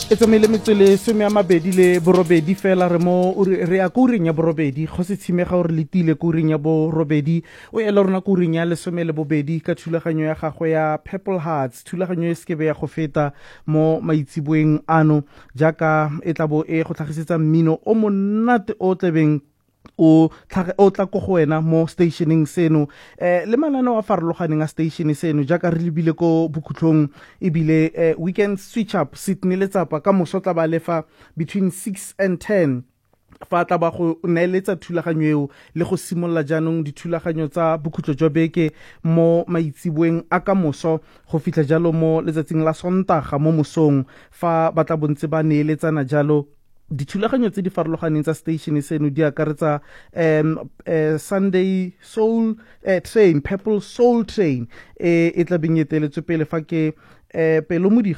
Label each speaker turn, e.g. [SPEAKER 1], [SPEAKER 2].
[SPEAKER 1] E tsamaile metswele some ya mabedi le borobedi fela re ya kuring ya borobedi go se tshimega gore le tile kuring ya borobedi o ele rona kuring ya lesome le bobedi ka thulaganyo ya gagwe ya Purple Hearts, thulaganyo e sekebe ya go feta mo maitsiboeng ano jaaka e tlabo e go tlhagisetsa mmino o monate o tlebeng o tla go go wena mo stationing seno le manano a farologaneng a station seno jaaka re lebile ko bokhutlong ebile weekend switch up Sydney Letsapa ka moso tla ba lefa between 6 and 10 fa tla ba go neeletsa thulaganyo eo le go simolla jaanong dithulaganyo tsa bokhutlo jwa beke mo maitsiboeng a ka moso go fitla jalo mo letsatsing la Sontaga mo mosong fa ba tla bontse ba neeletsana jalo dithulaganyo tse di farologaneng tsa station seno di akaretsa Sunday Soul Train, Purple Soul Train e tla beng eteletswe pele fa ke Pelo Modiga